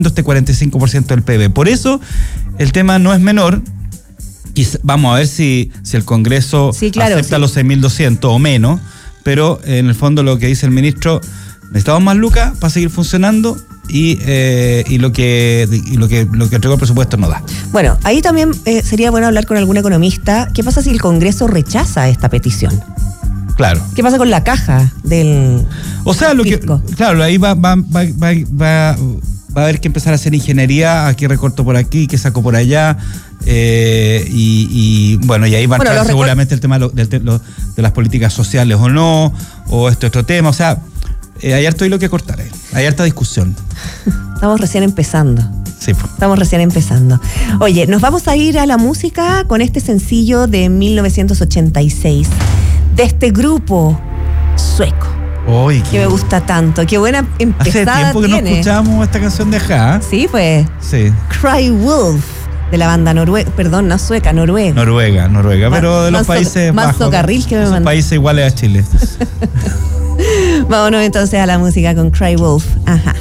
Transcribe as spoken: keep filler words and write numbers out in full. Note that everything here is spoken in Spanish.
este cuarenta y cinco por ciento del P I B. Por eso el tema no es menor. Y vamos a ver si, si el Congreso sí, claro, acepta sí. los seis mil doscientos o menos, pero en el fondo lo que dice el ministro, necesitamos más lucas para seguir funcionando y, eh, y lo que y lo que lo que entregó el presupuesto no da. Bueno, ahí también eh, sería bueno hablar con algún economista. ¿Qué pasa si el Congreso rechaza esta petición? Claro. ¿Qué pasa con la caja del O sea, lo fisco? que claro, ahí va va va va, va va a haber que empezar a hacer ingeniería, aquí recorto por aquí, que saco por allá, eh, y, y bueno, y ahí va a bueno, entrar seguramente recor- el tema de, lo, de, lo, de las políticas sociales o no, o esto otro tema, o sea, eh, hay harto hilo que cortar, eh. hay harta discusión. Estamos recién empezando. Sí, pues. Estamos recién empezando. Oye, nos vamos a ir a la música con este sencillo de mil novecientos ochenta y seis, de este grupo sueco. Oy, Que me gusta tanto, qué buena empezada hace tiempo que tiene. no escuchábamos esta canción de Ja. Sí, pues. Sí. Cry Wolf, de la banda noruega, perdón, no sueca, noruega. Noruega, Noruega, Man- pero de los manso- países manso bajos. carril que me esos mandó. países iguales a Chile. Vámonos entonces a la música con Cry Wolf. Ajá.